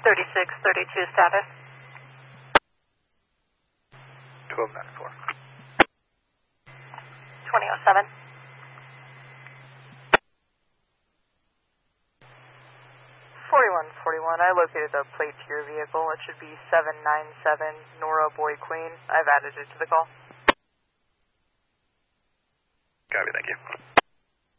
3632 status. 1294. 2007. 4141, I located the plate to your vehicle. It should be 797 Nora Boy Queen. I've added it to the call. Copy, thank you.